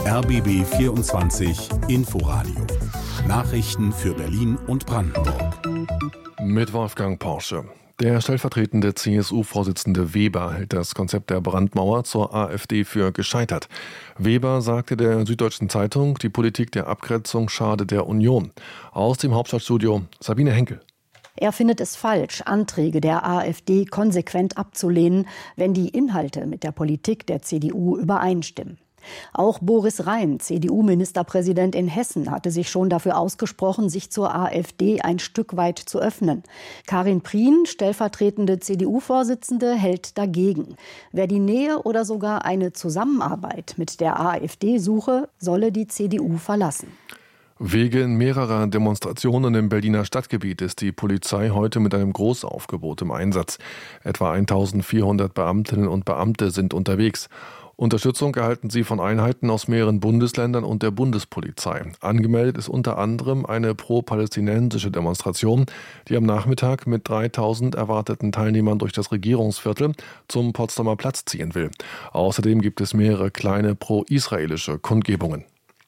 RBB 24 Inforadio. Nachrichten für Berlin und Brandenburg. Mit Wolfgang Porsche. Der stellvertretende CSU-Vorsitzende Weber hält das Konzept der Brandmauer zur AfD für gescheitert. Weber sagte der Süddeutschen Zeitung, die Politik der Abgrenzung schade der Union. Aus dem Hauptstadtstudio Sabine Henkel. Er findet es falsch, Anträge der AfD konsequent abzulehnen, wenn die Inhalte mit der Politik der CDU übereinstimmen. Auch Boris Rhein, CDU-Ministerpräsident in Hessen, hatte sich schon dafür ausgesprochen, sich zur AfD ein Stück weit zu öffnen. Karin Prien, stellvertretende CDU-Vorsitzende, hält dagegen. Wer die Nähe oder sogar eine Zusammenarbeit mit der AfD suche, solle die CDU verlassen. Wegen mehrerer Demonstrationen im Berliner Stadtgebiet ist die Polizei heute mit einem Großaufgebot im Einsatz. Etwa 1400 Beamtinnen und Beamte sind unterwegs. Unterstützung erhalten sie von Einheiten aus mehreren Bundesländern und der Bundespolizei. Angemeldet ist unter anderem eine pro-palästinensische Demonstration, die am Nachmittag mit 3000 erwarteten Teilnehmern durch das Regierungsviertel zum Potsdamer Platz ziehen will. Außerdem gibt es mehrere kleine pro-israelische Kundgebungen.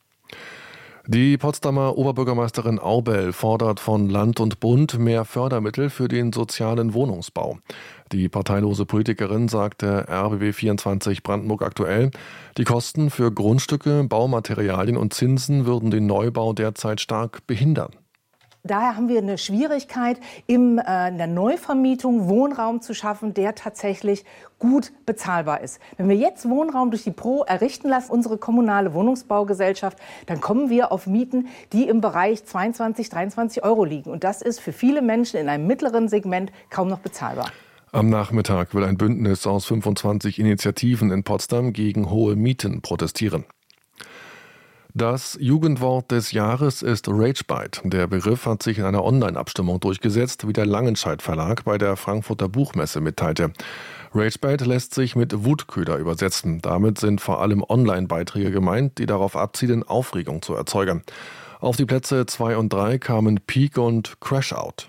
Die Potsdamer Oberbürgermeisterin Aubel fordert von Land und Bund mehr Fördermittel für den sozialen Wohnungsbau. Die parteilose Politikerin sagte RBB 24 Brandenburg aktuell, die Kosten für Grundstücke, Baumaterialien und Zinsen würden den Neubau derzeit stark behindern. Daher haben wir eine Schwierigkeit, in der Neuvermietung Wohnraum zu schaffen, der tatsächlich gut bezahlbar ist. Wenn wir jetzt Wohnraum durch die Pro errichten lassen, unsere kommunale Wohnungsbaugesellschaft, dann kommen wir auf Mieten, die im Bereich 22, 23 Euro liegen. Und das ist für viele Menschen in einem mittleren Segment kaum noch bezahlbar. Am Nachmittag will ein Bündnis aus 25 Initiativen in Potsdam gegen hohe Mieten protestieren. Das Jugendwort des Jahres ist Ragebite. Der Begriff hat sich in einer Online-Abstimmung durchgesetzt, wie der Langenscheidt Verlag bei der Frankfurter Buchmesse mitteilte. Ragebite lässt sich mit Wutköder übersetzen. Damit sind vor allem Online-Beiträge gemeint, die darauf abzielen, Aufregung zu erzeugen. Auf die Plätze 2 und 3 kamen Peak und Crashout.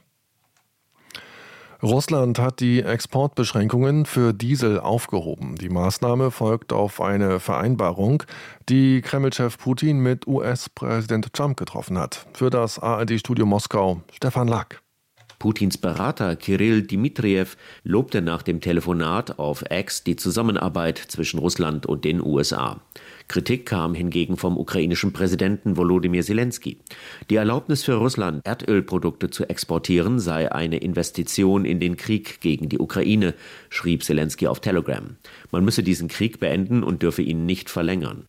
Russland hat die Exportbeschränkungen für Diesel aufgehoben. Die Maßnahme folgt auf eine Vereinbarung, die Kreml-Chef Putin mit US-Präsident Trump getroffen hat. Für das ARD-Studio Moskau Stefan Lack. Putins Berater Kirill Dmitrijew lobte nach dem Telefonat auf X die Zusammenarbeit zwischen Russland und den USA. Kritik kam hingegen vom ukrainischen Präsidenten Volodymyr Zelensky. Die Erlaubnis für Russland, Erdölprodukte zu exportieren, sei eine Investition in den Krieg gegen die Ukraine, schrieb Zelensky auf Telegram. Man müsse diesen Krieg beenden und dürfe ihn nicht verlängern.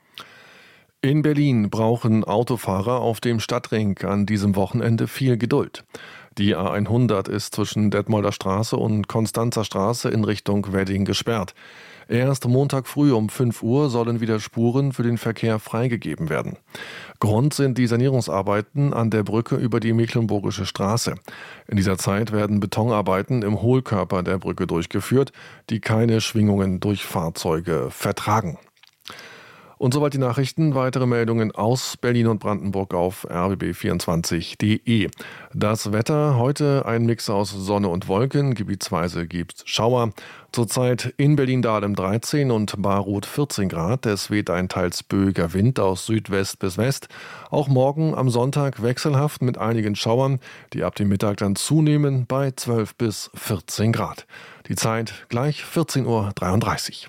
In Berlin brauchen Autofahrer auf dem Stadtring an diesem Wochenende viel Geduld. Die A100 ist zwischen Detmolder Straße und Konstanzer Straße in Richtung Wedding gesperrt. Erst Montag früh um 5 Uhr sollen wieder Spuren für den Verkehr freigegeben werden. Grund sind die Sanierungsarbeiten an der Brücke über die Mecklenburgische Straße. In dieser Zeit werden Betonarbeiten im Hohlkörper der Brücke durchgeführt, die keine Schwingungen durch Fahrzeuge vertragen. Und soweit die Nachrichten. Weitere Meldungen aus Berlin und Brandenburg auf rbb24.de. Das Wetter, heute ein Mix aus Sonne und Wolken, gebietsweise gibt's Schauer. Zurzeit in Berlin-Dahlem 13 und Baruth 14 Grad. Es weht ein teils böiger Wind aus Südwest bis West. Auch morgen am Sonntag wechselhaft mit einigen Schauern, die ab dem Mittag dann zunehmen bei 12 bis 14 Grad. Die Zeit gleich 14:33 Uhr.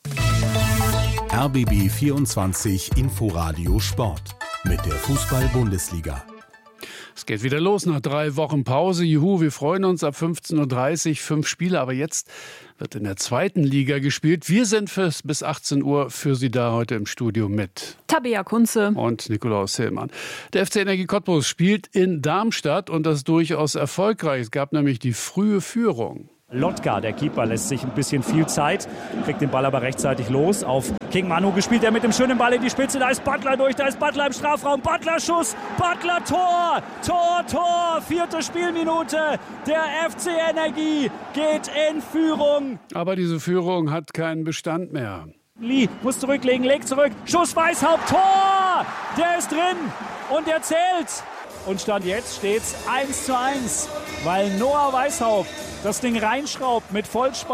RBB 24 Inforadio Sport mit der Fußball-Bundesliga. Es geht wieder los nach 3 Wochen Pause. Juhu, wir freuen uns ab 15:30 Uhr, 5 Spiele. Aber jetzt wird in der 2. Liga gespielt. Wir sind bis 18 Uhr für Sie da heute im Studio mit Tabea Kunze und Nikolaus Hillmann. Der FC Energie Cottbus spielt in Darmstadt und das durchaus erfolgreich. Es gab nämlich die frühe Führung. Lotka, der Keeper, lässt sich ein bisschen viel Zeit, kriegt den Ball aber rechtzeitig los. Auf King Manu gespielt, der mit dem schönen Ball in die Spitze. Da ist Butler durch, da ist Butler im Strafraum. Butler Schuss, Butler Tor, Tor, 4. Spielminute. Der FC Energie geht in Führung. Aber diese Führung hat keinen Bestand mehr. Lee muss zurücklegen, legt zurück. Schuss Weishaupt, Tor! Der ist drin und der zählt. Und Stand jetzt steht's 1:1, weil Noah Weishaupt das Ding reinschraubt mit Vollspann.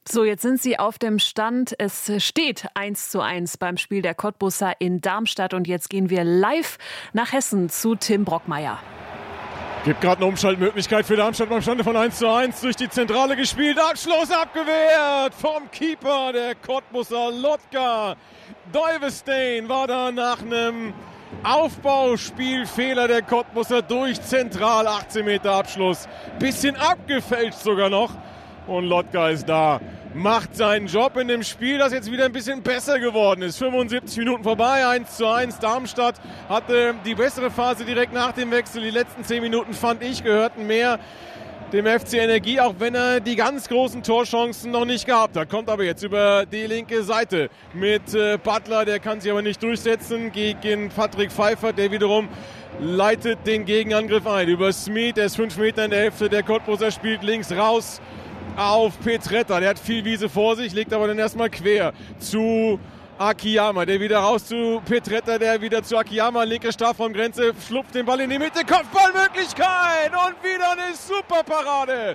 So, jetzt sind sie auf dem Stand. Es steht 1:1 beim Spiel der Cottbusser in Darmstadt. Und jetzt gehen wir live nach Hessen zu Tim Brockmeier. Gibt gerade eine Umschaltmöglichkeit für Darmstadt beim Stande von 1:1. Durch die Zentrale gespielt. Abschluss abgewehrt vom Keeper der Cottbusser, Lotka. Duyvestein war da nach einem Aufbauspielfehler der Cottbusser durch zentral. 18 Meter Abschluss. Bisschen abgefälscht sogar noch. Und Lotka ist da, macht seinen Job in dem Spiel, das jetzt wieder ein bisschen besser geworden ist. 75 Minuten vorbei, 1:1. Darmstadt hatte die bessere Phase direkt nach dem Wechsel. Die letzten 10 Minuten, fand ich, gehörten mehr dem FC Energie, auch wenn er die ganz großen Torchancen noch nicht gehabt hat. Kommt aber jetzt über die linke Seite mit Butler, der kann sich aber nicht durchsetzen gegen Patrick Pfeiffer, der wiederum leitet den Gegenangriff ein. Über Smith, der ist 5 Meter in der Hälfte, der Cottbusser spielt links raus auf Petretta, der hat viel Wiese vor sich, legt aber dann erstmal quer zu Akiyama, der wieder raus zu Petretta, der wieder zu Akiyama, linke Strafraumgrenze, schlupft den Ball in die Mitte, Kopfballmöglichkeit und wieder eine super Parade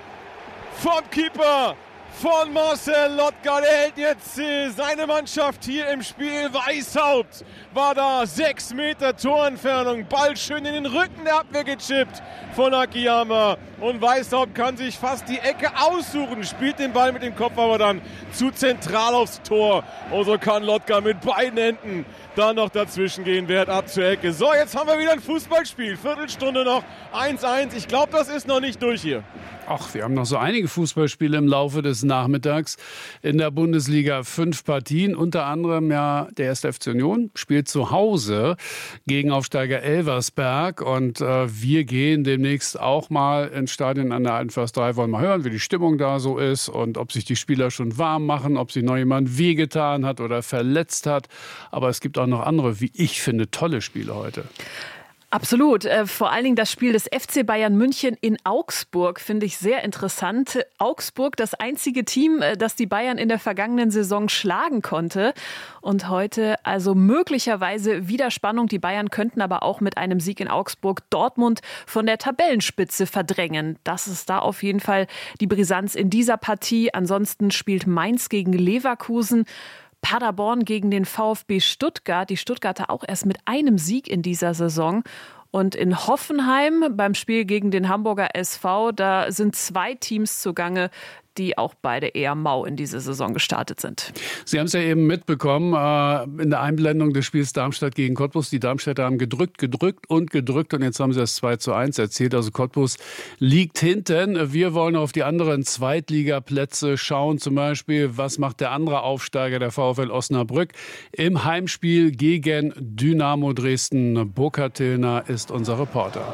vom Keeper von Marcel Lotka. Der hält jetzt seine Mannschaft hier im Spiel. Weishaupt war da, 6 Meter Torentfernung, Ball schön in den Rücken der Abwehr gechippt von Akiyama. Und Weishaupt kann sich fast die Ecke aussuchen, spielt den Ball mit dem Kopf aber dann zu zentral aufs Tor. Und so kann Lotka mit beiden Händen da noch dazwischen gehen, wehrt ab zur Ecke. So, jetzt haben wir wieder ein Fußballspiel, Viertelstunde noch, 1:1. Ich glaube, das ist noch nicht durch hier. Ach, wir haben noch so einige Fußballspiele im Laufe des Nachmittags in der Bundesliga. 5 Partien, unter anderem ja der 1. FC Union spielt zu Hause gegen Aufsteiger Elversberg. Und wir gehen demnächst auch mal ins Stadion an der Alten Försterei, wollen mal hören, wie die Stimmung da so ist und ob sich die Spieler schon warm machen, ob sich noch jemand wehgetan hat oder verletzt hat. Aber es gibt auch noch andere, wie ich finde, tolle Spiele heute. Absolut. Vor allen Dingen das Spiel des FC Bayern München in Augsburg finde ich sehr interessant. Augsburg, das einzige Team, das die Bayern in der vergangenen Saison schlagen konnte. Und heute also möglicherweise wieder Spannung. Die Bayern könnten aber auch mit einem Sieg in Augsburg Dortmund von der Tabellenspitze verdrängen. Das ist da auf jeden Fall die Brisanz in dieser Partie. Ansonsten spielt Mainz gegen Leverkusen. Paderborn gegen den VfB Stuttgart. Die Stuttgarter auch erst mit einem Sieg in dieser Saison. Und in Hoffenheim beim Spiel gegen den Hamburger SV, da sind 2 Teams zugange, die auch beide eher mau in diese Saison gestartet sind. Sie haben es ja eben mitbekommen in der Einblendung des Spiels Darmstadt gegen Cottbus. Die Darmstädter haben gedrückt und jetzt haben sie das 2:1 erzählt. Also Cottbus liegt hinten. Wir wollen auf die anderen Zweitligaplätze schauen. Zum Beispiel, was macht der andere Aufsteiger, der VfL Osnabrück, im Heimspiel gegen Dynamo Dresden. Burkhard Tillner ist unser Reporter.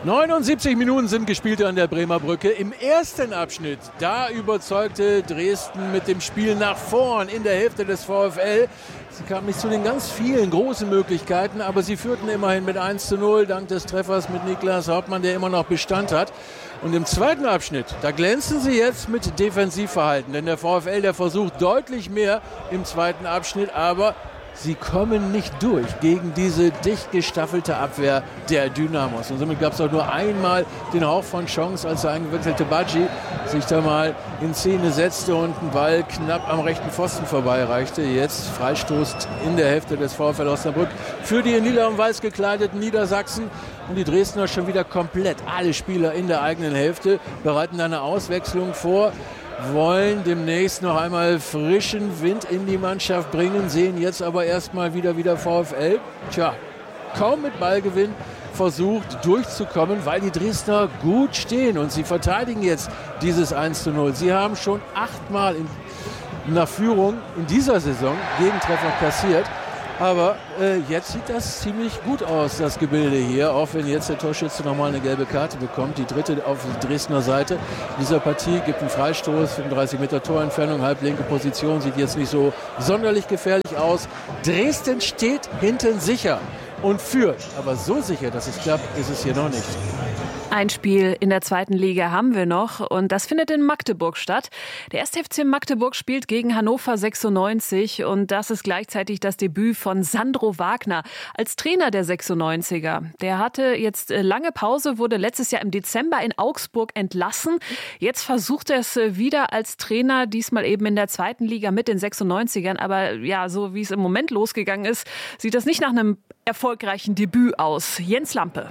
79 Minuten sind gespielt an der Bremer Brücke. Im ersten Abschnitt, da überzeugte Dresden mit dem Spiel nach vorn in der Hälfte des VfL. Sie kamen nicht zu den ganz vielen großen Möglichkeiten, aber sie führten immerhin mit 1:0 dank des Treffers mit Niklas Hauptmann, der immer noch Bestand hat. Und im zweiten Abschnitt, da glänzen sie jetzt mit Defensivverhalten, denn der VfL, der versucht deutlich mehr im zweiten Abschnitt, aber sie kommen nicht durch gegen diese dicht gestaffelte Abwehr der Dynamos. Und somit gab es auch nur einmal den Hauch von Chance, als der eingewechselte Badji sich da mal in Szene setzte und einen Ball knapp am rechten Pfosten vorbeireichte. Jetzt Freistoß in der Hälfte des VfL Osnabrück für die in lila und weiß gekleideten Niedersachsen. Und die Dresdner schon wieder komplett alle Spieler in der eigenen Hälfte, bereiten eine Auswechslung vor, wollen demnächst noch einmal frischen Wind in die Mannschaft bringen, sehen jetzt aber erstmal wieder VfL. Tja, kaum mit Ballgewinn versucht durchzukommen, weil die Dresdner gut stehen und sie verteidigen jetzt dieses 1:0. Sie haben schon 8-mal nach Führung in dieser Saison Gegentreffer kassiert. Aber jetzt sieht das ziemlich gut aus, das Gebilde hier, auch wenn jetzt der Torschütze nochmal eine gelbe Karte bekommt. Die dritte auf der Dresdner Seite dieser Partie gibt einen Freistoß, 35 Meter Torentfernung, halblinke Position, sieht jetzt nicht so sonderlich gefährlich aus. Dresden steht hinten sicher und führt, aber so sicher, dass es klappt, ist es hier noch nicht. Ein Spiel in der 2. Liga haben wir noch und das findet in Magdeburg statt. Der 1. FC Magdeburg spielt gegen Hannover 96 und das ist gleichzeitig das Debüt von Sandro Wagner als Trainer der 96er. Der hatte jetzt lange Pause, wurde letztes Jahr im Dezember in Augsburg entlassen. Jetzt versucht er es wieder als Trainer, diesmal eben in der 2. Liga mit den 96ern. Aber ja, so wie es im Moment losgegangen ist, sieht das nicht nach einem erfolgreichen Debüt aus. Jens Lampe.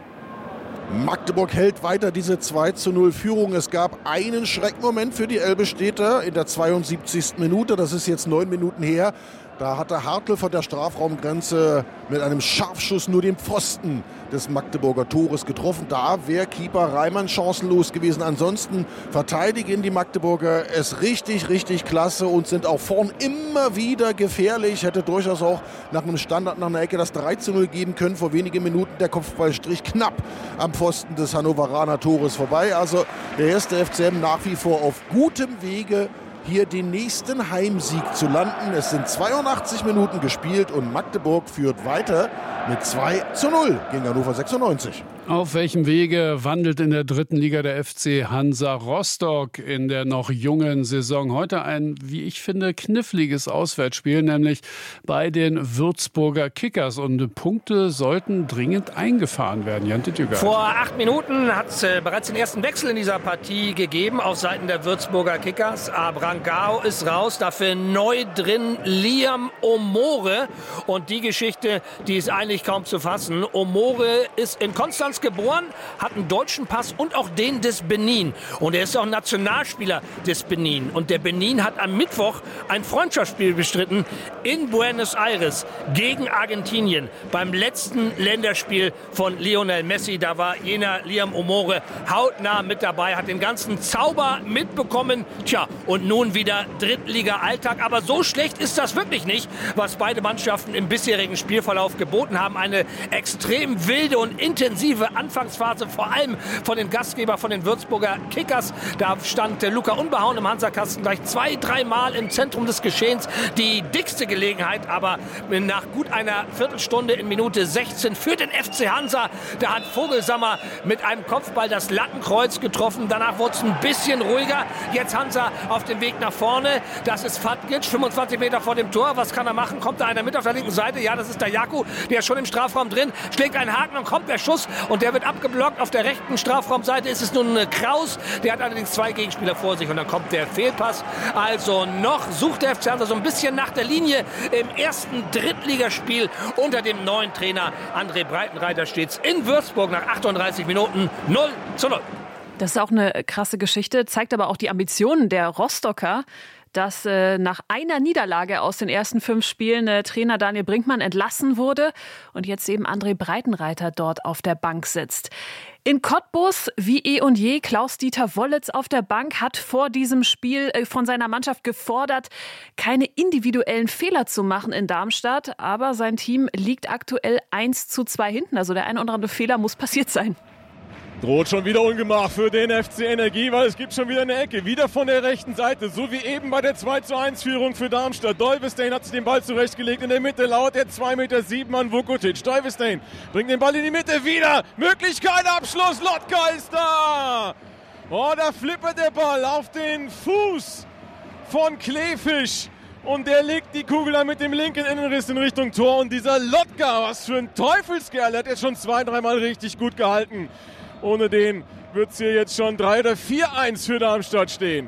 Magdeburg hält weiter diese 2:0 Führung. Es gab einen Schreckmoment für die Elbe-Städter in der 72. Minute. Das ist jetzt 9 Minuten her. Da hatte Hartl von der Strafraumgrenze mit einem Scharfschuss nur den Pfosten des Magdeburger Tores getroffen. Da wäre Keeper Reimann chancenlos gewesen. Ansonsten verteidigen die Magdeburger es richtig, richtig klasse und sind auch vorn immer wieder gefährlich. Hätte durchaus auch nach einem Standard, nach einer Ecke das 3:0 geben können. Vor wenigen Minuten der Kopfballstrich knapp am Pfosten des Hannoveraner Tores vorbei. Also der 1. FCM nach wie vor auf gutem Wege, hier den nächsten Heimsieg zu landen. Es sind 82 Minuten gespielt und Magdeburg führt weiter mit 2:0 gegen Hannover 96. Auf welchem Wege wandelt in der 3. Liga der FC Hansa Rostock in der noch jungen Saison? Heute ein, wie ich finde, kniffliges Auswärtsspiel, nämlich bei den Würzburger Kickers. Und Punkte sollten dringend eingefahren werden. Jan Titjüger. Vor 8 Minuten hat es bereits den ersten Wechsel in dieser Partie gegeben auf Seiten der Würzburger Kickers. Abrangao ist raus, dafür neu drin Liam Omore. Und die Geschichte, die ist eigentlich kaum zu fassen. Omore ist in Konstanz geboren, hat einen deutschen Pass und auch den des Benin. Und er ist auch Nationalspieler des Benin. Und der Benin hat am Mittwoch ein Freundschaftsspiel bestritten in Buenos Aires gegen Argentinien. Beim letzten Länderspiel von Lionel Messi. Da war jener Liam Omore hautnah mit dabei, hat den ganzen Zauber mitbekommen. Tja, und nun wieder Drittliga-Alltag. Aber so schlecht ist das wirklich nicht, was beide Mannschaften im bisherigen Spielverlauf geboten haben. Eine extrem wilde und intensive Anfangsphase, vor allem von den Gastgebern, von den Würzburger Kickers. Da stand Luca Unbehauen im Hansa-Kasten gleich 2-3 Mal im Zentrum des Geschehens. Die dickste Gelegenheit, aber nach gut einer Viertelstunde in Minute 16 für den FC Hansa. Da hat Vogelsammer mit einem Kopfball das Lattenkreuz getroffen. Danach wurde es ein bisschen ruhiger. Jetzt Hansa auf dem Weg nach vorne. Das ist Fatkic, 25 Meter vor dem Tor. Was kann er machen? Kommt da einer mit auf der linken Seite? Ja, das ist der Jaku. Der ist schon im Strafraum drin. Schlägt einen Haken und kommt der Schuss. Und der wird abgeblockt. Auf der rechten Strafraumseite ist es nun Kraus. Der hat allerdings 2 Gegenspieler vor sich. Und dann kommt der Fehlpass. Also noch sucht der FC Hansa so ein bisschen nach der Linie. Im ersten Drittligaspiel unter dem neuen Trainer André Breitenreiter steht es in Würzburg nach 38 Minuten 0:0. Das ist auch eine krasse Geschichte, zeigt aber auch die Ambitionen der Rostocker, dass nach einer Niederlage aus den ersten 5 Spielen Trainer Daniel Brinkmann entlassen wurde und jetzt eben André Breitenreiter dort auf der Bank sitzt. In Cottbus, wie eh und je, Klaus-Dieter Wollitz auf der Bank hat vor diesem Spiel von seiner Mannschaft gefordert, keine individuellen Fehler zu machen in Darmstadt. Aber sein Team liegt aktuell 1:2 hinten. Also der ein oder andere Fehler muss passiert sein. Droht schon wieder Ungemach für den FC Energie, weil es gibt schon wieder eine Ecke. Wieder von der rechten Seite, so wie eben bei der 2:1-Führung für Darmstadt. Duyvestein hat sich den Ball zurechtgelegt. In der Mitte lauert der 2,7 Meter an Vukotic. Duyvestein bringt den Ball in die Mitte wieder. Möglichkeit, Abschluss. Lotka ist da. Oh, da flippert der Ball auf den Fuß von Kleefisch. Und der legt die Kugel dann mit dem linken Innenriss in Richtung Tor. Und dieser Lotka, was für ein Teufelskerl, der hat jetzt schon 2-3 Mal richtig gut gehalten. Ohne den wird es hier jetzt schon 3 oder 4:1 für Darmstadt stehen.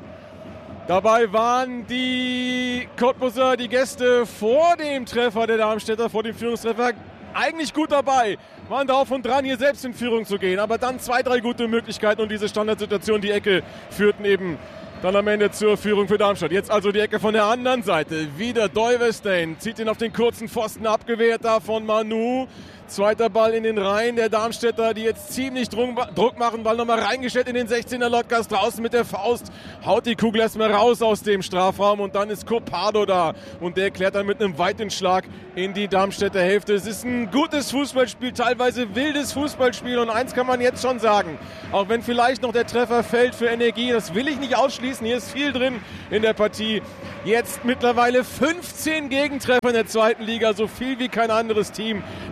Dabei waren die Cottbuser, die Gäste vor dem Treffer der Darmstädter, vor dem Führungstreffer, eigentlich gut dabei. Waren drauf und dran, hier selbst in Führung zu gehen. Aber dann 2-3 gute Möglichkeiten und diese Standardsituation, die Ecke, führten eben dann am Ende zur Führung für Darmstadt. Jetzt also die Ecke von der anderen Seite. Wieder Duyvestein zieht ihn auf den kurzen Pfosten, abgewehrt da von Manu. Zweiter Ball in den Reihen der Darmstädter, die jetzt ziemlich Druck machen. Ball nochmal reingestellt in den 16er. Lotkas draußen mit der Faust. Haut die Kugel erstmal raus aus dem Strafraum. Und dann ist Copado da. Und der klärt dann mit einem Weitenschlag in die Darmstädter Hälfte. Es ist ein gutes Fußballspiel, teilweise wildes Fußballspiel. Und eins kann man jetzt schon sagen. Auch wenn vielleicht noch der Treffer fällt für Energie. Das will ich nicht ausschließen. Hier ist viel drin in der Partie. Jetzt mittlerweile 15 Gegentreffer in der 2. Liga. So viel wie kein anderes Team. Das ist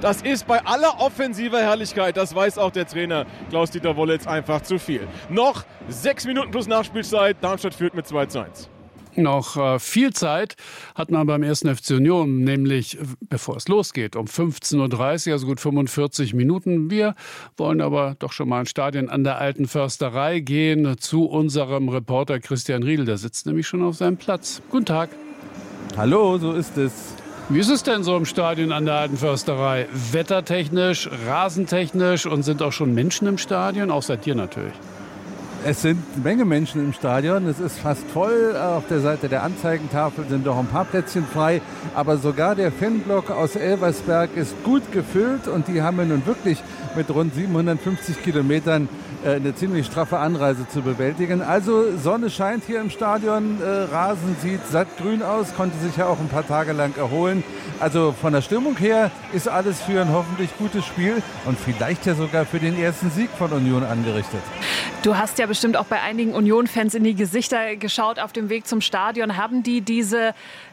bei aller offensiver Herrlichkeit, das weiß auch der Trainer Klaus-Dieter Wollitz, einfach zu viel. Noch 6 Minuten plus Nachspielzeit, Darmstadt führt mit 2:1. Noch viel Zeit hat man beim 1. FC Union, nämlich bevor es losgeht, um 15:30 Uhr, also gut 45 Minuten. Wir wollen aber doch schon mal ins Stadion an der Alten Försterei gehen, zu unserem Reporter Christian Riedl. Der sitzt nämlich schon auf seinem Platz. Guten Tag. Hallo, so ist es. Wie ist es denn so im Stadion an der Alten Försterei? Wettertechnisch, rasentechnisch und sind auch schon Menschen im Stadion? Auch seit dir natürlich. Es sind eine Menge Menschen im Stadion. Es ist fast voll. Auf der Seite der Anzeigentafel sind noch ein paar Plätzchen frei. Aber sogar der Fanblock aus Elversberg ist gut gefüllt. Und die haben wir nun wirklich mit rund 750 Kilometern eine ziemlich straffe Anreise zu bewältigen. Also Sonne scheint hier im Stadion. Rasen sieht sattgrün aus. Konnte sich ja auch ein paar Tage lang erholen. Also von der Stimmung her ist alles für ein hoffentlich gutes Spiel. Und vielleicht ja sogar für den ersten Sieg von Union angerichtet. Du hast ja bestimmt auch bei einigen Union-Fans in die Gesichter geschaut auf dem Weg zum Stadion. Haben die diese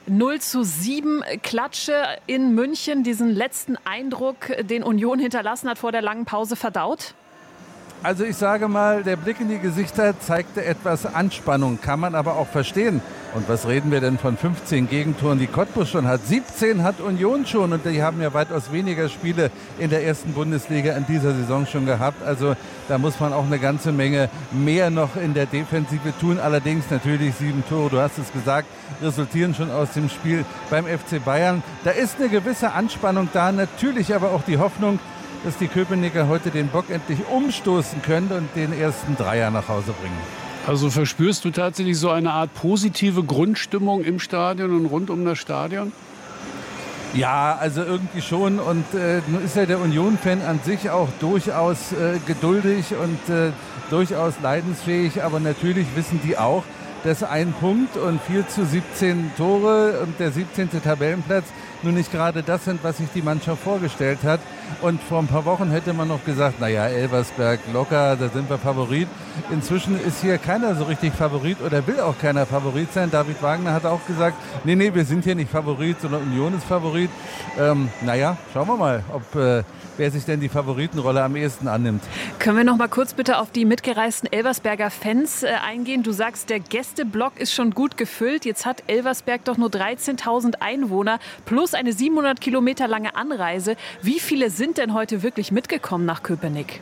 0:7 Klatsche in München, diesen letzten Eindruck, den Union hinterlassen hat vor der langen Pause, verdaut? Also ich sage mal, der Blick in die Gesichter zeigte etwas Anspannung, kann man aber auch verstehen. Und was reden wir denn von 15 Gegentoren, die Cottbus schon hat? 17 hat Union schon und die haben ja weitaus weniger Spiele in der ersten Bundesliga in dieser Saison schon gehabt. Also da muss man auch eine ganze Menge mehr noch in der Defensive tun. Allerdings natürlich 7 Tore, du hast es gesagt, resultieren schon aus dem Spiel beim FC Bayern. Da ist eine gewisse Anspannung da, natürlich aber auch die Hoffnung, dass die Köpenicker heute den Bock endlich umstoßen können und den ersten Dreier nach Hause bringen. Also verspürst du tatsächlich so eine Art positive Grundstimmung im Stadion und rund um das Stadion? Ja, also irgendwie schon. Und nun ist ja der Union-Fan an sich auch durchaus geduldig und durchaus leidensfähig. Aber natürlich wissen die auch, dass ein Punkt und 4:17 Tore und der 17. Tabellenplatz nun nicht gerade das sind, was sich die Mannschaft vorgestellt hat. Und vor ein paar Wochen hätte man noch gesagt, naja, Elversberg locker, da sind wir Favorit. Inzwischen ist hier keiner so richtig Favorit oder will auch keiner Favorit sein. David Wagner hat auch gesagt, nee, wir sind hier nicht Favorit, sondern Union ist Favorit. Naja, schauen wir mal, ob wer sich denn die Favoritenrolle am ehesten annimmt. Können wir noch mal kurz bitte auf die mitgereisten Elversberger Fans eingehen? Du sagst, der Gästeblock ist schon gut gefüllt. Jetzt hat Elversberg doch nur 13.000 Einwohner plus eine 700 Kilometer lange Anreise. Wie viele sind denn heute wirklich mitgekommen nach Köpenick?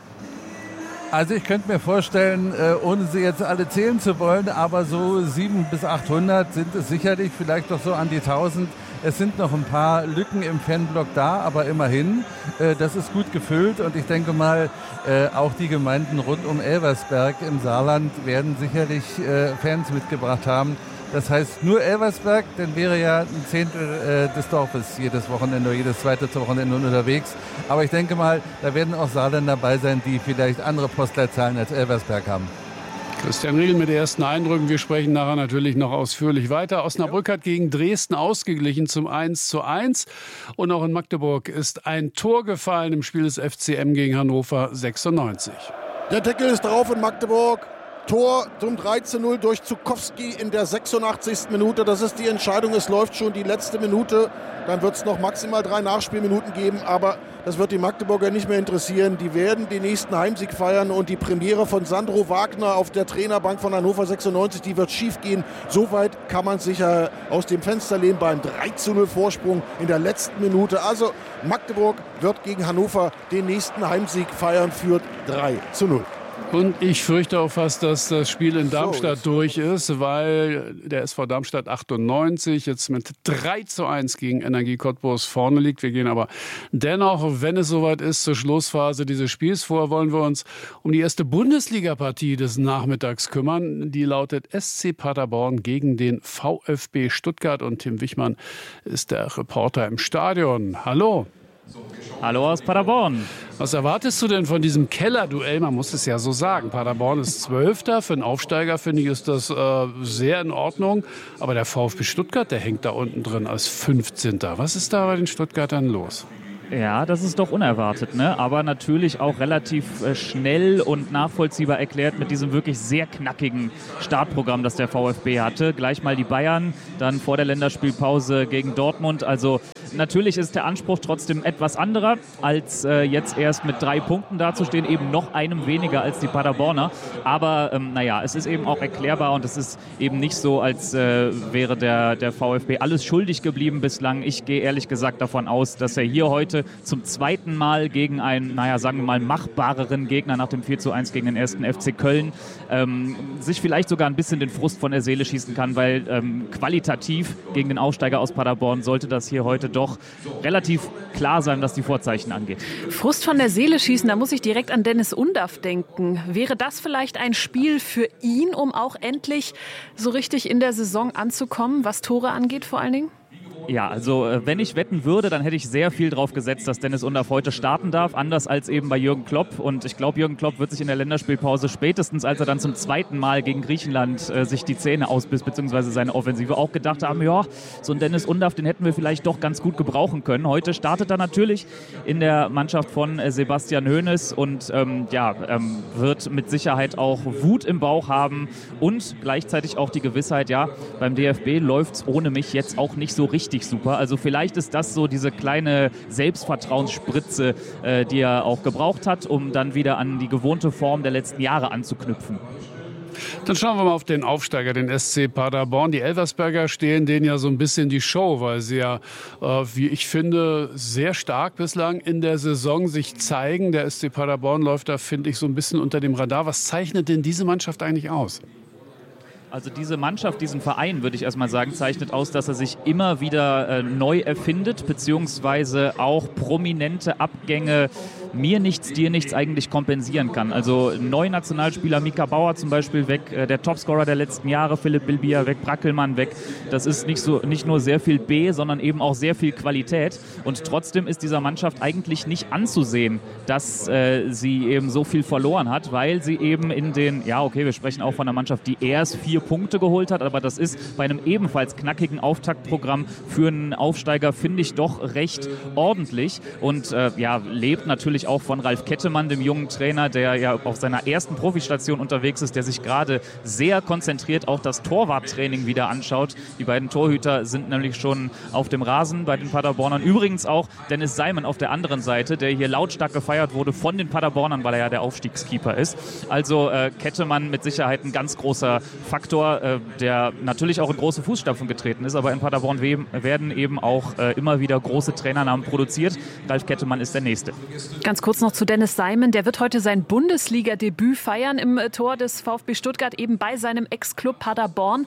Also ich könnte mir vorstellen, ohne sie jetzt alle zählen zu wollen, aber so 700 bis 800 sind es sicherlich, vielleicht doch so an die 1000. Es sind noch ein paar Lücken im Fanblock da, aber immerhin, das ist gut gefüllt und ich denke mal, auch die Gemeinden rund um Elversberg im Saarland werden sicherlich Fans mitgebracht haben. Das heißt, nur Elversberg, dann wäre ja ein Zehntel des Dorfes jedes Wochenende oder jedes zweite Wochenende unterwegs. Aber ich denke mal, da werden auch Saarländer dabei sein, die vielleicht andere Postleitzahlen als Elversberg haben. Christian Riedl mit den ersten Eindrücken. Wir sprechen nachher natürlich noch ausführlich weiter. Osnabrück hat gegen Dresden ausgeglichen zum 1:1. Und auch in Magdeburg ist ein Tor gefallen im Spiel des FCM gegen Hannover 96. Der Deckel ist drauf in Magdeburg. Tor zum 3:0 durch Zukowski in der 86. Minute. Das ist die Entscheidung. Es läuft schon die letzte Minute. Dann wird es noch maximal 3 Nachspielminuten geben. Aber das wird die Magdeburger nicht mehr interessieren. Die werden den nächsten Heimsieg feiern. Und die Premiere von Sandro Wagner auf der Trainerbank von Hannover 96, die wird schief gehen. Soweit kann man sich ja aus dem Fenster lehnen beim 3:0 Vorsprung in der letzten Minute. Also Magdeburg wird gegen Hannover den nächsten Heimsieg feiern, führt 3:0. Und ich fürchte auch fast, dass das Spiel in Darmstadt durch ist, weil der SV Darmstadt 98 jetzt mit 3:1 gegen Energie Cottbus vorne liegt. Wir gehen aber dennoch, wenn es soweit ist, zur Schlussphase dieses Spiels vor, wollen wir uns um die erste Bundesliga-Partie des Nachmittags kümmern. Die lautet SC Paderborn gegen den VfB Stuttgart. Und Tim Wichmann ist der Reporter im Stadion. Hallo. Hallo aus Paderborn. Was erwartest du denn von diesem Kellerduell? Man muss es ja so sagen. Paderborn ist 12. Für einen Aufsteiger finde ich ist das sehr in Ordnung. Aber der VfB Stuttgart, der hängt da unten drin als 15. Was ist da bei den Stuttgartern los? Ja, das ist doch unerwartet, ne? Aber natürlich auch relativ schnell und nachvollziehbar erklärt mit diesem wirklich sehr knackigen Startprogramm, das der VfB hatte. Gleich mal die Bayern, dann vor der Länderspielpause gegen Dortmund. Also natürlich ist der Anspruch trotzdem etwas anderer, als jetzt erst mit 3 Punkten dazustehen, eben noch einem weniger als die Paderborner. Aber es ist eben auch erklärbar und es ist eben nicht so, als wäre der VfB alles schuldig geblieben bislang. Ich gehe ehrlich gesagt davon aus, dass er hier heute zum zweiten Mal gegen einen, sagen wir mal, machbareren Gegner nach dem 4:1 gegen den 1. FC Köln sich vielleicht sogar ein bisschen den Frust von der Seele schießen kann, weil qualitativ gegen den Aufsteiger aus Paderborn sollte das hier heute doch relativ klar sein, was die Vorzeichen angeht. Frust von der Seele schießen, da muss ich direkt an Dennis Undaff denken. Wäre das vielleicht ein Spiel für ihn, um auch endlich so richtig in der Saison anzukommen, was Tore angeht vor allen Dingen? Ja, also wenn ich wetten würde, dann hätte ich sehr viel drauf gesetzt, dass Dennis Undaff heute starten darf, anders als eben bei Jürgen Klopp. Und ich glaube, Jürgen Klopp wird sich in der Länderspielpause spätestens, als er dann zum zweiten Mal gegen Griechenland sich die Zähne ausbiss, beziehungsweise seine Offensive, auch gedacht haben, ja, so ein Dennis Undaff, den hätten wir vielleicht doch ganz gut gebrauchen können. Heute startet er natürlich in der Mannschaft von Sebastian Hoeneß und wird mit Sicherheit auch Wut im Bauch haben und gleichzeitig auch die Gewissheit, ja, beim DFB läuft es ohne mich jetzt auch nicht so richtig super. Also vielleicht ist das so diese kleine Selbstvertrauensspritze, die er auch gebraucht hat, um dann wieder an die gewohnte Form der letzten Jahre anzuknüpfen. Dann schauen wir mal auf den Aufsteiger, den SC Paderborn. Die Elversberger stehen denen ja so ein bisschen die Show, weil sie ja, wie ich finde, sehr stark bislang in der Saison sich zeigen. Der SC Paderborn läuft da, finde ich, so ein bisschen unter dem Radar. Was zeichnet denn diese Mannschaft eigentlich aus? Also diese Mannschaft, diesen Verein, würde ich erstmal sagen, zeichnet aus, dass er sich immer wieder neu erfindet, beziehungsweise auch prominente Abgänge mir nichts, dir nichts eigentlich kompensieren kann. Also Neunationalspieler Mika Bauer zum Beispiel weg, der Topscorer der letzten Jahre, Philipp Bilbia weg, Brackelmann weg. Das ist nicht nur sehr viel B, sondern eben auch sehr viel Qualität. Und trotzdem ist dieser Mannschaft eigentlich nicht anzusehen, dass sie eben so viel verloren hat, weil sie eben wir sprechen auch von einer Mannschaft, die erst 4 Punkte geholt hat, aber das ist bei einem ebenfalls knackigen Auftaktprogramm für einen Aufsteiger, finde ich, doch recht ordentlich und lebt natürlich auch von Ralf Kettemann, dem jungen Trainer, der ja auf seiner ersten Profistation unterwegs ist, der sich gerade sehr konzentriert auch das Torwarttraining wieder anschaut. Die beiden Torhüter sind nämlich schon auf dem Rasen bei den Paderbornern. Übrigens auch Dennis Simon auf der anderen Seite, der hier lautstark gefeiert wurde von den Paderbornern, weil er ja der Aufstiegskeeper ist. Also Kettemann mit Sicherheit ein ganz großer Faktor, der natürlich auch in große Fußstapfen getreten ist, aber in Paderborn werden eben auch immer wieder große Trainernamen produziert. Ralf Kettemann ist der Nächste. Ganz kurz noch zu Dennis Simon. Der wird heute sein Bundesliga-Debüt feiern im Tor des VfB Stuttgart, eben bei seinem Ex-Club Paderborn.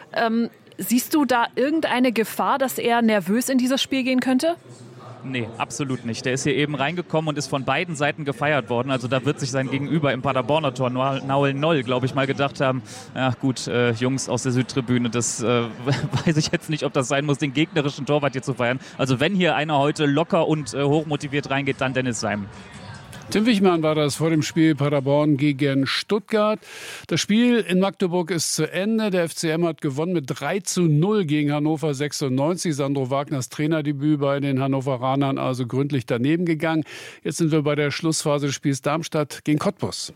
Siehst du da irgendeine Gefahr, dass er nervös in dieses Spiel gehen könnte? Nee, absolut nicht. Der ist hier eben reingekommen und ist von beiden Seiten gefeiert worden. Also da wird sich sein Gegenüber im Paderborner Tor, Nahuel Noll, glaube ich, mal gedacht haben, ja gut, Jungs aus der Südtribüne, das weiß ich jetzt nicht, ob das sein muss, den gegnerischen Torwart hier zu feiern. Also wenn hier einer heute locker und hochmotiviert reingeht, dann Dennis Simon. Tim Wichmann war das vor dem Spiel Paderborn gegen Stuttgart. Das Spiel in Magdeburg ist zu Ende. Der FCM hat gewonnen mit 3:0 gegen Hannover 96. Sandro Wagners Trainerdebüt bei den Hannoveranern also gründlich daneben gegangen. Jetzt sind wir bei der Schlussphase des Spiels Darmstadt gegen Cottbus.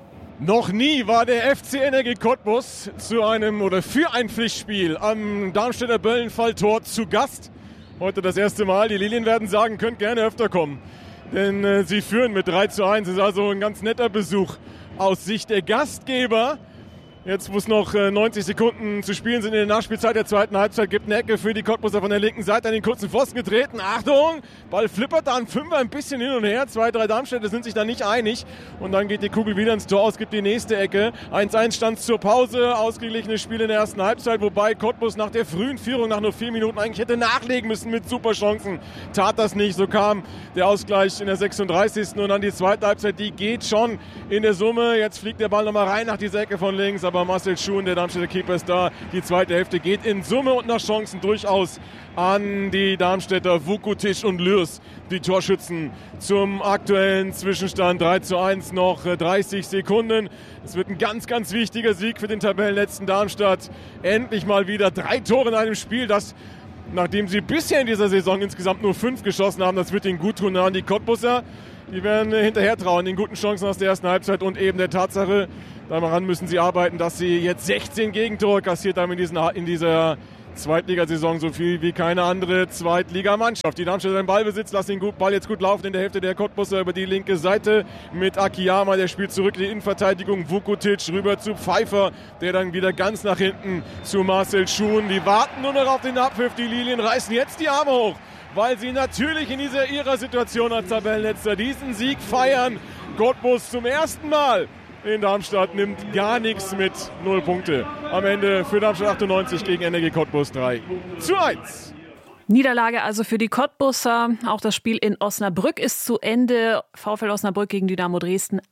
Noch nie war der FC NRG Cottbus für ein Pflichtspiel am Darmstädter Böllenfalltor zu Gast. Heute das erste Mal. Die Lilien werden sagen, könnt gerne öfter kommen. Denn sie führen mit 3:1. Das ist also ein ganz netter Besuch aus Sicht der Gastgeber. Jetzt, wo es noch 90 Sekunden zu spielen sind in der Nachspielzeit der zweiten Halbzeit, gibt eine Ecke für die Cottbuser von der linken Seite an den kurzen Pfosten getreten. Achtung, Ball flippert da ein Fünfer ein bisschen hin und her. 2, 3 Darmstädter sind sich da nicht einig. Und dann geht die Kugel wieder ins Tor aus, gibt die nächste Ecke. 1:1 stand zur Pause, ausgeglichenes Spiel in der ersten Halbzeit, wobei Cottbus nach der frühen Führung, nach nur 4 Minuten eigentlich hätte nachlegen müssen mit Superchancen. Tat das nicht, so kam der Ausgleich in der 36. Und dann die zweite Halbzeit, die geht schon in der Summe. Jetzt fliegt der Ball nochmal rein nach dieser Ecke von links, aber Marcel Schuhn, der Darmstädter Keeper, ist da. Die zweite Hälfte geht in Summe und nach Chancen durchaus an die Darmstädter. Vukutic und Lürs, die Torschützen zum aktuellen Zwischenstand. 3:1, noch 30 Sekunden. Es wird ein ganz, ganz wichtiger Sieg für den Tabellenletzten Darmstadt. Endlich mal wieder 3 Tore in einem Spiel, das, nachdem sie bisher in dieser Saison insgesamt nur 5 geschossen haben, das wird ihnen gut tun an die Cottbuser. Die werden hinterher trauen, den guten Chancen aus der ersten Halbzeit und eben der Tatsache, daran müssen sie arbeiten, dass sie jetzt 16 Gegentore kassiert haben in dieser Zweitligasaison so viel wie keine andere Zweitligamannschaft. Die Darmstädter im Ballbesitz, lassen den Ball jetzt gut laufen in der Hälfte der Cottbusser über die linke Seite mit Akiyama, der spielt zurück in die Innenverteidigung, Vukotic rüber zu Pfeiffer, der dann wieder ganz nach hinten zu Marcel Schuhn. Die warten nur noch auf den Abpfiff, die Lilien reißen jetzt die Arme hoch, weil sie natürlich in ihrer Situation als Tabellenletzter diesen Sieg feiern. Cottbus zum ersten Mal in Darmstadt nimmt gar nichts mit, 0 Punkte. Am Ende für Darmstadt 98 gegen NRG Cottbus 3:1. Niederlage also für die Cottbusser. Auch das Spiel in Osnabrück ist zu Ende. VfL Osnabrück gegen Dynamo Dresden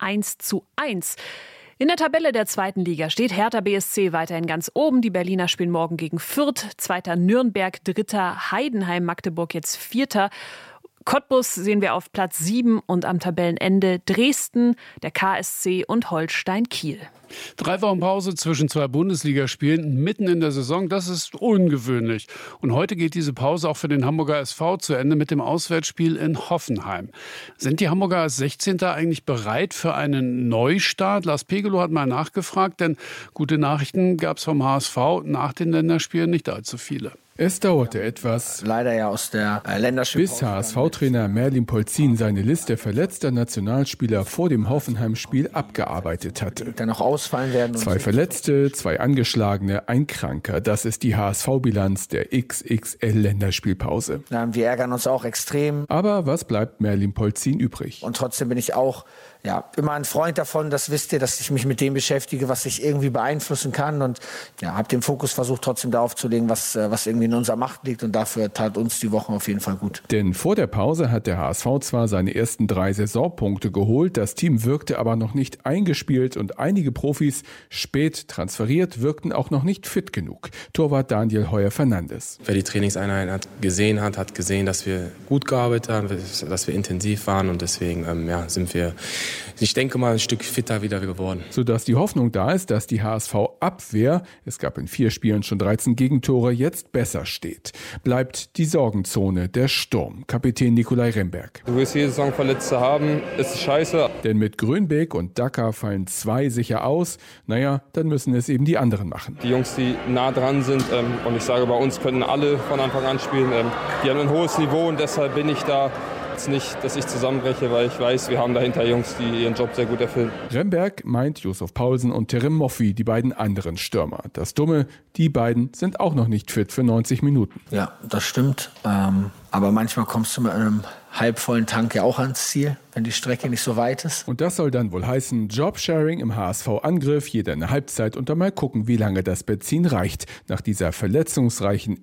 1:1. In der Tabelle der zweiten Liga steht Hertha BSC weiterhin ganz oben. Die Berliner spielen morgen gegen Fürth. 2. Nürnberg, 3. Heidenheim, Magdeburg jetzt 4. Cottbus sehen wir auf Platz 7 und am Tabellenende Dresden, der KSC und Holstein Kiel. 3 Wochen Pause zwischen 2 Bundesligaspielen mitten in der Saison, das ist ungewöhnlich. Und heute geht diese Pause auch für den Hamburger SV zu Ende mit dem Auswärtsspiel in Hoffenheim. Sind die Hamburger als 16. eigentlich bereit für einen Neustart? Lars Pegelow hat mal nachgefragt, denn gute Nachrichten gab es vom HSV nach den Länderspielen nicht allzu viele. Es dauerte etwas, leider ja aus der Länderspielpause, bis HSV-Trainer Merlin Polzin seine Liste verletzter Nationalspieler vor dem Hoffenheim-Spiel abgearbeitet hatte. Dann noch ausfallen werden. 2 Verletzte, 2 Angeschlagene, ein Kranker. Das ist die HSV-Bilanz der XXL-Länderspielpause. Wir ärgern uns auch extrem. Aber was bleibt Merlin Polzin übrig? Und trotzdem bin ich auch immer ein Freund davon, das wisst ihr, dass ich mich mit dem beschäftige, was ich irgendwie beeinflussen kann. Und habe den Fokus versucht, trotzdem darauf zu legen, was irgendwie in unserer Macht liegt. Und dafür tat uns die Woche auf jeden Fall gut. Denn vor der Pause hat der HSV zwar seine ersten 3 Saisonpunkte geholt, das Team wirkte aber noch nicht eingespielt und einige Profis, spät transferiert, wirkten auch noch nicht fit genug. Torwart Daniel Heuer-Fernandes. Wer die Trainingseinheit gesehen hat gesehen, dass wir gut gearbeitet haben, dass wir intensiv waren und deswegen sind wir, ich denke mal, ein Stück fitter wieder geworden. Sodass die Hoffnung da ist, dass die HSV-Abwehr, es gab in 4 Spielen schon 13 Gegentore, jetzt besser steht. Bleibt die Sorgenzone der Sturm. Kapitän Nikolai Remberg. Du wirst jede Saison Verletzte haben, ist scheiße. Denn mit Grönbeek und Dacker fallen 2 sicher aus. Naja, dann müssen es eben die anderen machen. Die Jungs, die nah dran sind, und ich sage, bei uns können alle von Anfang an spielen, die haben ein hohes Niveau und deshalb bin ich da nicht, dass ich zusammenbreche, weil ich weiß, wir haben dahinter Jungs, die ihren Job sehr gut erfüllen. Remberg meint Josef Paulsen und Terim Moffi, die beiden anderen Stürmer. Das Dumme, die beiden sind auch noch nicht fit für 90 Minuten. Ja, das stimmt. Aber manchmal kommst du mit einem halbvollen Tank ja auch ans Ziel, wenn die Strecke nicht so weit ist. Und das soll dann wohl heißen, Jobsharing im HSV-Angriff, jeder eine Halbzeit und dann mal gucken, wie lange das Benzin reicht. Nach dieser verletzungsreichen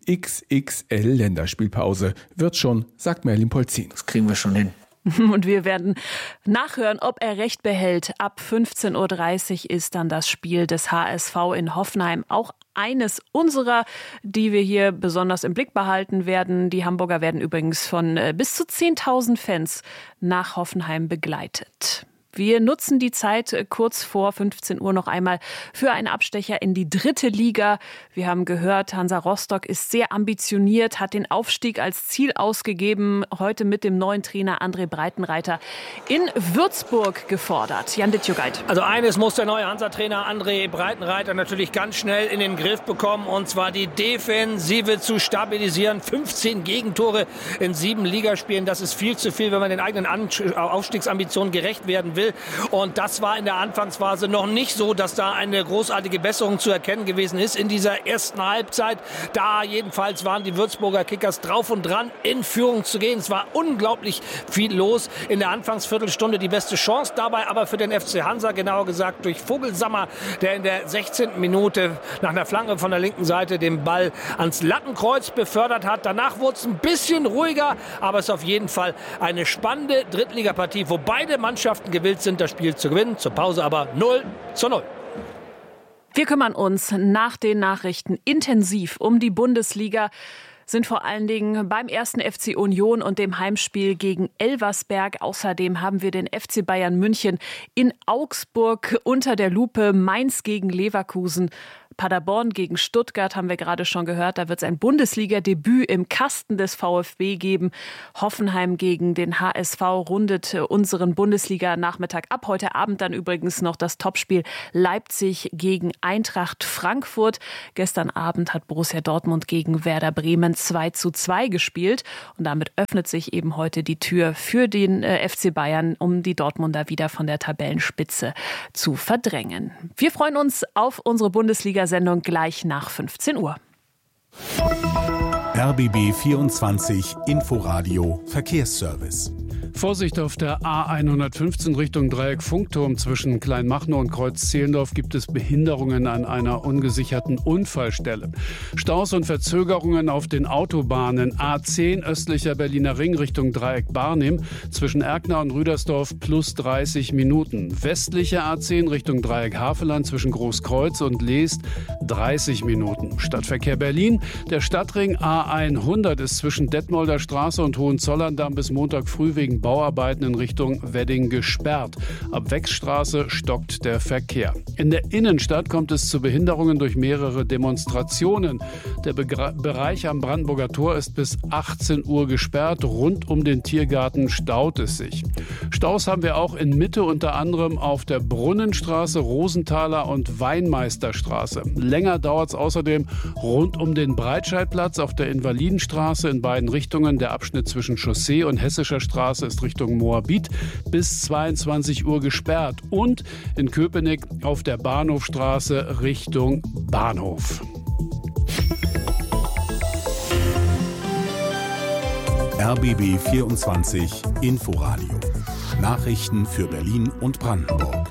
XXL-Länderspielpause wird schon, sagt Merlin Polzin. Das kriegen wir schon hin. Und wir werden nachhören, ob er recht behält. Ab 15:30 Uhr ist dann das Spiel des HSV in Hoffenheim. Auch eines unserer, die wir hier besonders im Blick behalten werden. Die Hamburger werden übrigens von bis zu 10.000 Fans nach Hoffenheim begleitet. Wir nutzen die Zeit kurz vor 15 Uhr noch einmal für einen Abstecher in die 3. Liga. Wir haben gehört, Hansa Rostock ist sehr ambitioniert, hat den Aufstieg als Ziel ausgegeben. Heute mit dem neuen Trainer André Breitenreiter in Würzburg gefordert. Jan Dittjugeit. Also eines muss der neue Hansa-Trainer André Breitenreiter natürlich ganz schnell in den Griff bekommen. Und zwar die Defensive zu stabilisieren. 15 Gegentore in 7 Ligaspielen. Das ist viel zu viel, wenn man den eigenen Aufstiegsambitionen gerecht werden will. Und das war in der Anfangsphase noch nicht so, dass da eine großartige Besserung zu erkennen gewesen ist in dieser ersten Halbzeit. Da jedenfalls waren die Würzburger Kickers drauf und dran, in Führung zu gehen. Es war unglaublich viel los in der Anfangsviertelstunde. Die beste Chance dabei aber für den FC Hansa, genauer gesagt durch Vogelsammer, der in der 16. Minute nach einer Flanke von der linken Seite den Ball ans Lattenkreuz befördert hat. Danach wurde es ein bisschen ruhiger, aber es ist auf jeden Fall eine spannende Drittligapartie, wo beide Mannschaften gewillt sind, das Spiel zu gewinnen. Zur Pause aber 0:0. Wir kümmern uns nach den Nachrichten intensiv um die Bundesliga. sind vor allen Dingen beim 1. FC Union und dem Heimspiel gegen Elversberg. Außerdem haben wir den FC Bayern München in Augsburg unter der Lupe, Mainz gegen Leverkusen. Paderborn gegen Stuttgart haben wir gerade schon gehört. Da wird es ein Bundesliga-Debüt im Kasten des VfB geben. Hoffenheim gegen den HSV rundet unseren Bundesliga-Nachmittag ab. Heute Abend dann übrigens noch das Topspiel Leipzig gegen Eintracht Frankfurt. Gestern Abend hat Borussia Dortmund gegen Werder Bremen 2:2 gespielt. Und damit öffnet sich eben heute die Tür für den FC Bayern, um die Dortmunder wieder von der Tabellenspitze zu verdrängen. Wir freuen uns auf unsere Bundesliga-Sendung gleich nach 15 Uhr. RBB 24 Inforadio Verkehrsservice. Vorsicht auf der A115 Richtung Dreieck Funkturm zwischen Kleinmachnow und Kreuz Zehlendorf gibt es Behinderungen an einer ungesicherten Unfallstelle. Staus und Verzögerungen auf den Autobahnen A10 östlicher Berliner Ring Richtung Dreieck Barnim zwischen Erkner und Rüdersdorf plus 30 Minuten. Westliche A10 Richtung Dreieck Havelland zwischen Großkreuz und Leest 30 Minuten. Stadtverkehr Berlin, der Stadtring A100 ist zwischen Detmolder Straße und Hohenzollern-Damm bis Montag früh wegen Bauarbeiten in Richtung Wedding gesperrt. Ab Wechsstraße stockt der Verkehr. In der Innenstadt kommt es zu Behinderungen durch mehrere Demonstrationen. Der Bereich am Brandenburger Tor ist bis 18 Uhr gesperrt. Rund um den Tiergarten staut es sich. Staus haben wir auch in Mitte, unter anderem auf der Brunnenstraße, Rosenthaler und Weinmeisterstraße. Länger dauert es außerdem rund um den Breitscheidplatz auf der Invalidenstraße in beiden Richtungen. Der Abschnitt zwischen Chaussee und Hessischer Straße ist Richtung Moabit bis 22 Uhr gesperrt. Und in Köpenick auf der Bahnhofstraße Richtung Bahnhof. RBB 24 Inforadio. Nachrichten für Berlin und Brandenburg.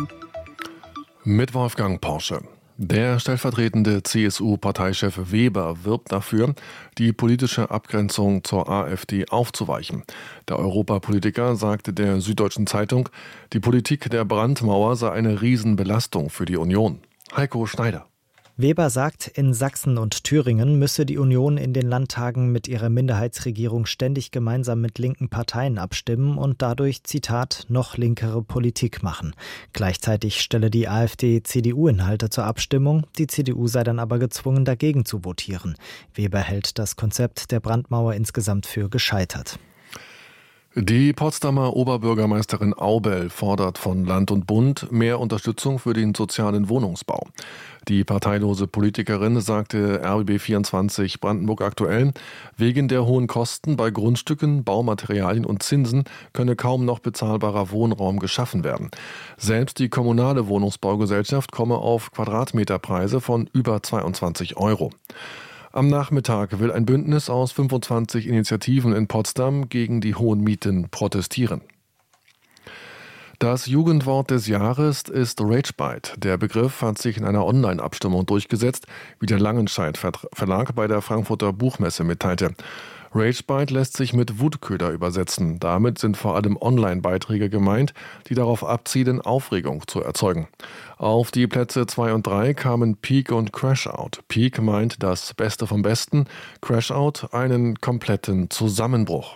Mit Wolfgang Porsche. Der stellvertretende CSU-Parteichef Weber wirbt dafür, die politische Abgrenzung zur AfD aufzuweichen. Der Europapolitiker sagte der Süddeutschen Zeitung, die Politik der Brandmauer sei eine Riesenbelastung für die Union. Heiko Schneider. Weber sagt, in Sachsen und Thüringen müsse die Union in den Landtagen mit ihrer Minderheitsregierung ständig gemeinsam mit linken Parteien abstimmen und dadurch, Zitat, noch linkere Politik machen. Gleichzeitig stelle die AfD CDU-Inhalte zur Abstimmung, die CDU sei dann aber gezwungen, dagegen zu votieren. Weber hält das Konzept der Brandmauer insgesamt für gescheitert. Die Potsdamer Oberbürgermeisterin Aubel fordert von Land und Bund mehr Unterstützung für den sozialen Wohnungsbau. Die parteilose Politikerin sagte RBB24 Brandenburg aktuell, wegen der hohen Kosten bei Grundstücken, Baumaterialien und Zinsen könne kaum noch bezahlbarer Wohnraum geschaffen werden. Selbst die kommunale Wohnungsbaugesellschaft komme auf Quadratmeterpreise von über 22 €. Am Nachmittag will ein Bündnis aus 25 Initiativen in Potsdam gegen die hohen Mieten protestieren. Das Jugendwort des Jahres ist Ragebite. Der Begriff hat sich in einer Online-Abstimmung durchgesetzt, wie der Langenscheidt Verlag bei der Frankfurter Buchmesse mitteilte. Ragebite lässt sich mit Wutköder übersetzen. Damit sind vor allem Online-Beiträge gemeint, die darauf abzielen, Aufregung zu erzeugen. Auf die Plätze 2 und 3 kamen Peak und Crashout. Peak meint das Beste vom Besten, Crashout einen kompletten Zusammenbruch.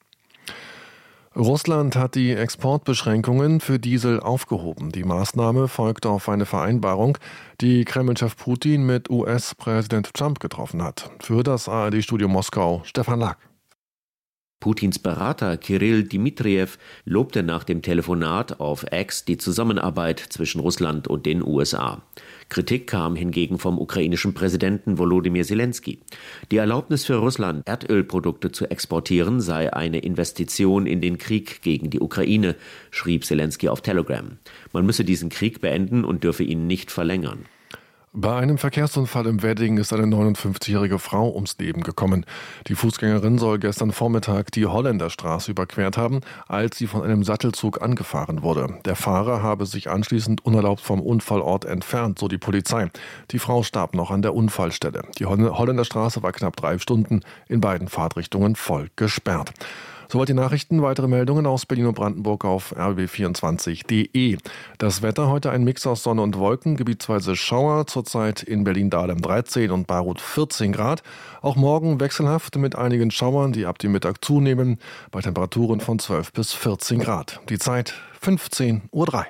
Russland hat die Exportbeschränkungen für Diesel aufgehoben. Die Maßnahme folgt auf eine Vereinbarung, die Kremlchef Putin mit US-Präsident Trump getroffen hat. Für das ARD-Studio Moskau Stefan Lack. Putins Berater Kirill Dmitriev lobte nach dem Telefonat auf X die Zusammenarbeit zwischen Russland und den USA. Kritik kam hingegen vom ukrainischen Präsidenten Volodymyr Zelensky. Die Erlaubnis für Russland, Erdölprodukte zu exportieren, sei eine Investition in den Krieg gegen die Ukraine, schrieb Zelensky auf Telegram. Man müsse diesen Krieg beenden und dürfe ihn nicht verlängern. Bei einem Verkehrsunfall im Wedding ist eine 59-jährige Frau ums Leben gekommen. Die Fußgängerin soll gestern Vormittag die Holländerstraße überquert haben, als sie von einem Sattelzug angefahren wurde. Der Fahrer habe sich anschließend unerlaubt vom Unfallort entfernt, so die Polizei. Die Frau starb noch an der Unfallstelle. Die Holländerstraße war knapp 3 Stunden in beiden Fahrtrichtungen voll gesperrt. Soweit die Nachrichten. Weitere Meldungen aus Berlin und Brandenburg auf rbb24.de. Das Wetter heute ein Mix aus Sonne und Wolken, gebietsweise Schauer, zurzeit in Berlin-Dahlem 13 und Bayreuth 14 Grad. Auch morgen wechselhaft mit einigen Schauern, die ab dem Mittag zunehmen, bei Temperaturen von 12 bis 14 Grad. Die Zeit 15:03 Uhr.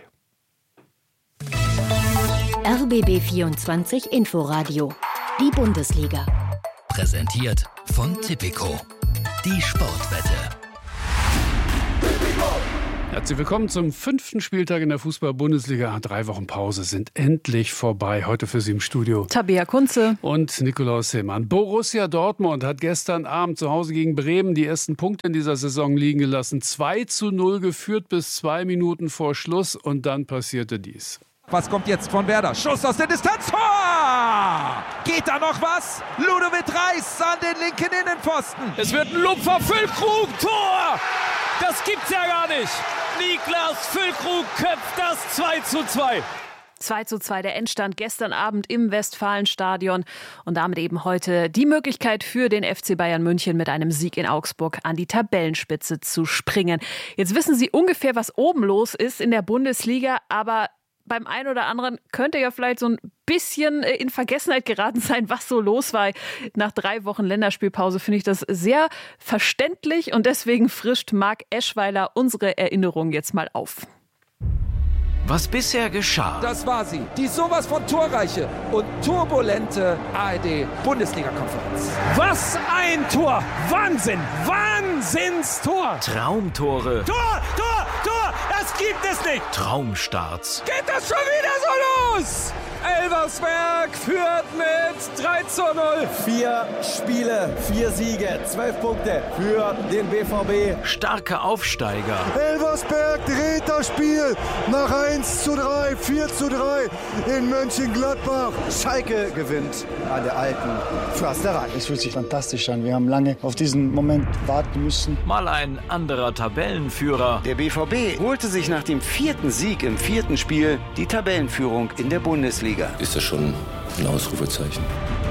RBB 24 Inforadio. Die Bundesliga. Präsentiert von Tipico. Die Sportwette. Herzlich willkommen zum 5. Spieltag in der Fußball-Bundesliga. 3 Wochen Pause sind endlich vorbei. Heute für Sie im Studio Tabea Kunze und Nikolaus Seemann. Borussia Dortmund hat gestern Abend zu Hause gegen Bremen die ersten Punkte in dieser Saison liegen gelassen. 2:0 geführt bis 2 Minuten vor Schluss und dann passierte dies. Was kommt jetzt von Werder? Schuss aus der Distanz. Tor! Geht da noch was? Ludovic Reis an den linken Innenpfosten. Es wird ein Lupfer. Füllkrug. Tor! Das gibt's ja gar nicht. Niklas Füllkrug köpft das 2:2. 2:2 der Endstand gestern Abend im Westfalenstadion und damit eben heute die Möglichkeit für den FC Bayern München mit einem Sieg in Augsburg an die Tabellenspitze zu springen. Jetzt wissen Sie ungefähr, was oben los ist in der Bundesliga, aber beim einen oder anderen könnte ja vielleicht so ein bisschen in Vergessenheit geraten sein, was so los war. Nach 3 Wochen Länderspielpause finde ich das sehr verständlich und deswegen frischt Marc Eschweiler unsere Erinnerung jetzt mal auf. Was bisher geschah. Das war sie, die sowas von torreiche und turbulente ARD-Bundesliga-Konferenz. Was ein Tor! Wahnsinn! Wahnsinnstor! Traumtore. Tor! Tor! Tor! Das gibt es nicht! Traumstarts. Geht das schon wieder so los? Elversberg führt mit 3:0. 4 Spiele, 4 Siege, 12 Punkte für den BVB. Starke Aufsteiger. Elversberg dreht das Spiel nach 1:3, 4:3 in Mönchengladbach. Schalke gewinnt an der alten Försterei. Es fühlt sich fantastisch an. Wir haben lange auf diesen Moment warten müssen. Mal ein anderer Tabellenführer. Der BVB holte sich nach dem 4. Sieg im 4. Spiel die Tabellenführung in der Bundesliga. Ist das schon ein Ausrufezeichen?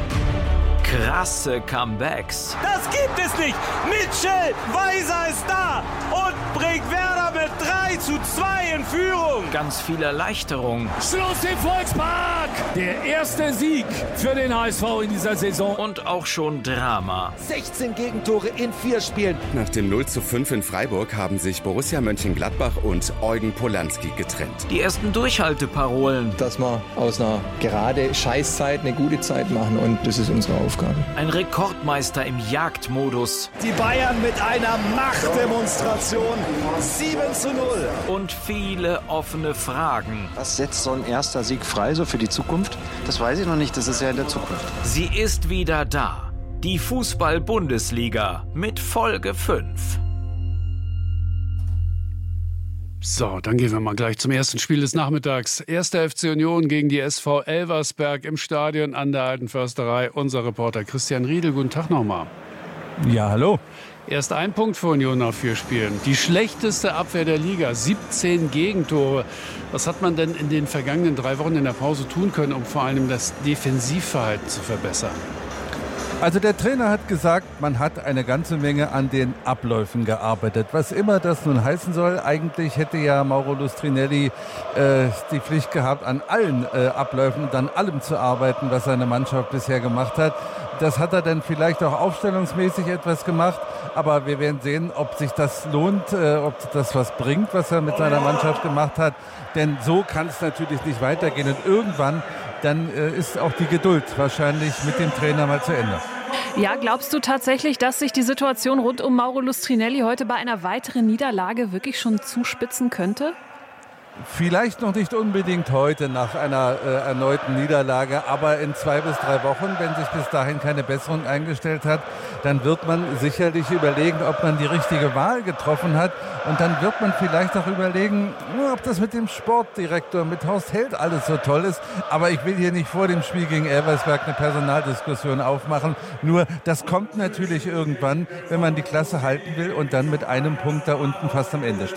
Krasse Comebacks. Das gibt es nicht! Mitchell Weiser ist da und bringt Werder mit 3:2 in Führung. Ganz viel Erleichterung. Schluss im Volkspark! Der erste Sieg für den HSV in dieser Saison. Und auch schon Drama. 16 Gegentore in 4 Spielen. Nach dem 0:5 in Freiburg haben sich Borussia Mönchengladbach und Eugen Polanski getrennt. Die ersten Durchhalteparolen. Dass wir aus einer gerade Scheißzeit eine gute Zeit machen und das ist unsere Aufgabe. Ein Rekordmeister im Jagdmodus. Die Bayern mit einer Machtdemonstration. 7:0. Und viele offene Fragen. Was setzt so ein erster Sieg frei, so für die Zukunft? Das weiß ich noch nicht, das ist ja in der Zukunft. Sie ist wieder da. Die Fußball-Bundesliga mit Folge 5. So, dann gehen wir mal gleich zum ersten Spiel des Nachmittags. 1. FC Union gegen die SV Elversberg im Stadion an der Alten Försterei. Unser Reporter Christian Riedel, guten Tag nochmal. Ja, hallo. Erst 1 Punkt für Union nach 4 Spielen. Die schlechteste Abwehr der Liga, 17 Gegentore. Was hat man denn in den vergangenen 3 Wochen in der Pause tun können, um vor allem das Defensivverhalten zu verbessern? Also der Trainer hat gesagt, man hat eine ganze Menge an den Abläufen gearbeitet. Was immer das nun heißen soll, eigentlich hätte ja Mauro Lustrinelli die Pflicht gehabt, an allen Abläufen und an allem zu arbeiten, was seine Mannschaft bisher gemacht hat. Das hat er dann vielleicht auch aufstellungsmäßig etwas gemacht, aber wir werden sehen, ob sich das lohnt, ob das was bringt, was er mit seiner Mannschaft gemacht hat. Denn so kann es natürlich nicht weitergehen und irgendwann dann ist auch die Geduld wahrscheinlich mit dem Trainer mal zu Ende. Ja, glaubst du tatsächlich, dass sich die Situation rund um Mauro Lustrinelli heute bei einer weiteren Niederlage wirklich schon zuspitzen könnte? Vielleicht noch nicht unbedingt heute nach einer erneuten Niederlage, aber in 2 bis 3 Wochen, wenn sich bis dahin keine Besserung eingestellt hat, dann wird man sicherlich überlegen, ob man die richtige Wahl getroffen hat. Und dann wird man vielleicht auch überlegen, ob das mit dem Sportdirektor, mit Horst Held alles so toll ist. Aber ich will hier nicht vor dem Spiel gegen Elversberg eine Personaldiskussion aufmachen. Nur das kommt natürlich irgendwann, wenn man die Klasse halten will und dann mit einem Punkt da unten fast am Ende steht.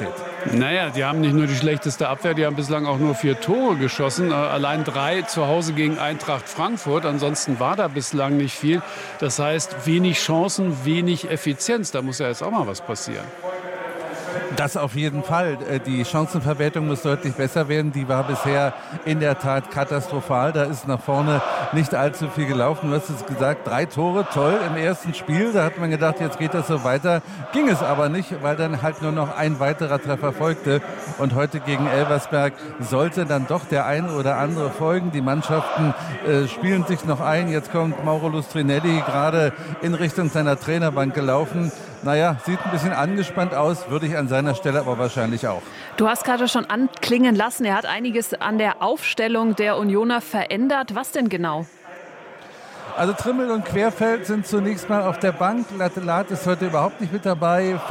Naja, die haben nicht nur die schlechteste Abwehr, die haben bislang auch nur 4 Tore geschossen. Allein 3 zu Hause gegen Eintracht Frankfurt. Ansonsten war da bislang nicht viel. Das heißt, wenig Chancen, wenig Effizienz. Da muss ja jetzt auch mal was passieren. Das auf jeden Fall. Die Chancenverwertung muss deutlich besser werden. Die war bisher in der Tat katastrophal. Da ist nach vorne nicht allzu viel gelaufen. Du hast es gesagt, 3 Tore, toll im ersten Spiel. Da hat man gedacht, jetzt geht das so weiter. Ging es aber nicht, weil dann halt nur noch ein weiterer Treffer folgte. Und heute gegen Elversberg sollte dann doch der eine oder andere folgen. Die Mannschaften spielen sich noch ein. Jetzt kommt Mauro Lustrinelli gerade in Richtung seiner Trainerbank gelaufen. Naja, sieht ein bisschen angespannt aus, würde ich an seiner Stelle aber wahrscheinlich auch. Du hast gerade schon anklingen lassen, er hat einiges an der Aufstellung der Unioner verändert. Was denn genau? Also Trimmel und Querfeld sind zunächst mal auf der Bank. Lattelat ist heute überhaupt nicht mit dabei.